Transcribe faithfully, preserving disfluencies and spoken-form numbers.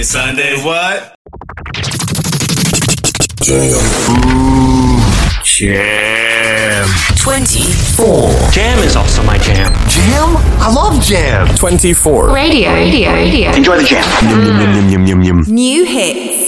Sunday what? Jam. Ooh, jam. twenty-four. Jam is also my jam. Jam? I love jam. twenty-four. Radio, radio, radio. Enjoy the jam. Yum, yum, yum, yum, yum, yum. New hits.